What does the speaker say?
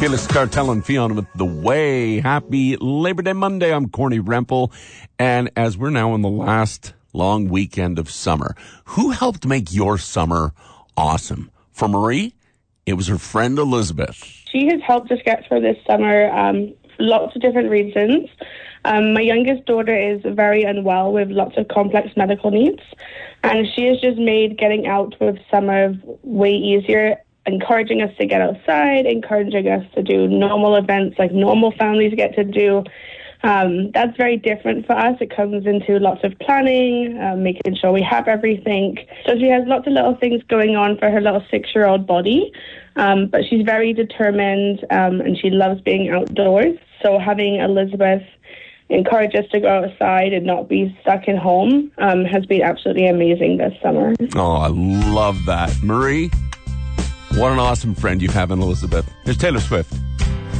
Felix Cartel and Fiona with The Way. Happy Labor Day Monday. I'm Corny Rempel. And as we're now in the last long weekend of summer, who helped make your summer awesome? For Marie, it was her friend Elizabeth. She has helped us get through this summer for lots of different reasons. My youngest daughter is very unwell with lots of complex medical needs, and she has just made getting out with summer way easier, encouraging us to get outside, encouraging us to do normal events like normal families get to do. That's very different for us. It comes into lots of planning, making sure we have everything. So she has lots of little things going on for her little 6-year-old body, but she's very determined and she loves being outdoors. So having Elizabeth encourage us to go outside and not be stuck in home has been absolutely amazing this summer. Oh, I love that. Marie, what an awesome friend you have in Elizabeth. Here's Taylor Swift.